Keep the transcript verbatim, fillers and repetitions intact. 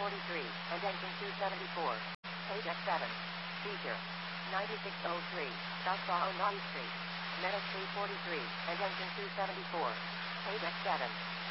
forty-three, and engine two seventy-four. Page F seven. Feature. ninety-six oh three, Southpaw O'Neill Street. Meadow three forty-three, and engine two seventy-four. Page F seven.